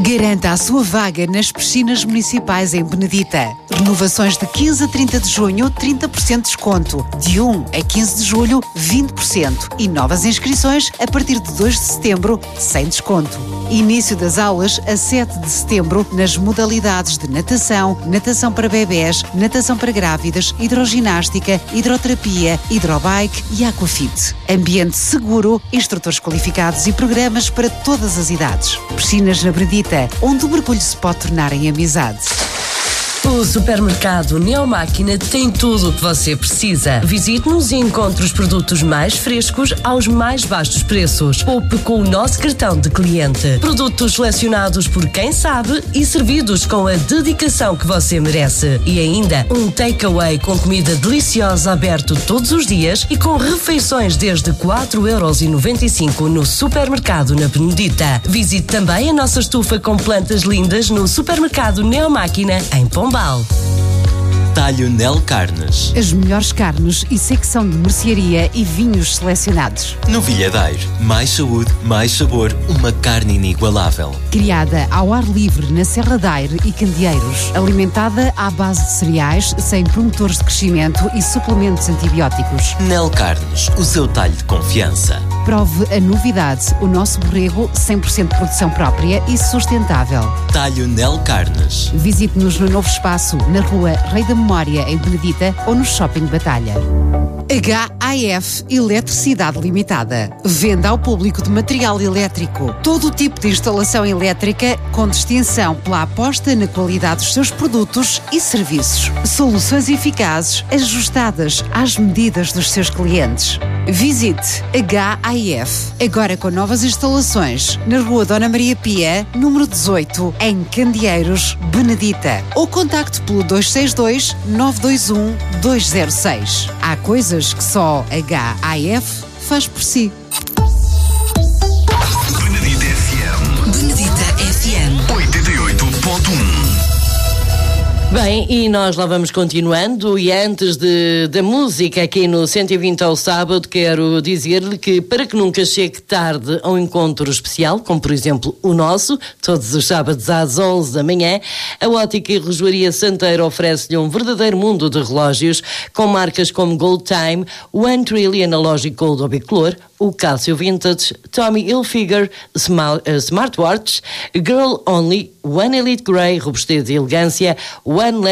Garanta a sua vaga nas piscinas municipais em Benedita. Renovações de 15 a 30 de junho, 30% de desconto. De 1 a 15 de julho, 20%. E novas inscrições a partir de 2 de setembro, sem desconto. Início das aulas a 7 de setembro nas modalidades de natação, natação para bebés, natação para grávidas, hidroginástica, hidroterapia, hidrobike e aquafit. Ambiente seguro, instrutores qualificados e programas para todas as idades. Piscinas na Benedita, onde o mergulho se pode tornar em amizade. O supermercado Neomáquina tem tudo o que você precisa. Visite-nos e encontre os produtos mais frescos aos mais baixos preços. Poupe com o nosso cartão de cliente. Produtos selecionados por quem sabe e servidos com a dedicação que você merece. E ainda um takeaway com comida deliciosa aberto todos os dias e com refeições desde 4,95€ no supermercado na Benedita. Visite também a nossa estufa com plantas lindas no supermercado Neomáquina em Pombal. Talho Nel Carnes. As melhores carnes e secção de mercearia e vinhos selecionados. Novilhadeiro. Mais saúde, mais sabor. Uma carne inigualável. Criada ao ar livre na Serra da Aire e Candeeiros. Alimentada à base de cereais, sem promotores de crescimento e suplementos antibióticos. Nel Carnes. O seu talho de confiança. Prove a novidade. O nosso borrego 100% de produção própria e sustentável. Talho Nel Carnes. Visite-nos no novo espaço, na rua Rei da Memória, em Benedita, ou no Shopping Batalha. HAF Eletricidade Limitada. Venda ao público de material elétrico. Todo o tipo de instalação elétrica com distinção pela aposta na qualidade dos seus produtos e serviços. Soluções eficazes, ajustadas às medidas dos seus clientes. Visite HAF, agora com novas instalações, na Rua Dona Maria Pia, número 18, em Candeeiros, Benedita. Ou contacte pelo 262-921-206. Há coisas que só HAF faz por si. Benedita FM. Benedita FM 88.1. Bem, e nós lá vamos continuando, e antes da música aqui no 120 ao sábado, quero dizer-lhe que para que nunca chegue tarde a um encontro especial, como por exemplo o nosso, todos os sábados às 11 da manhã, a Ótica e Relojoaria Santeiro oferece-lhe um verdadeiro mundo de relógios com marcas como Gold Time, One Trillion Analogic Gold ou Bicolor, o Casio Vintage, Tommy Hilfiger, Smartwatch, Girl Only, One Elite Grey, robustez e elegância, One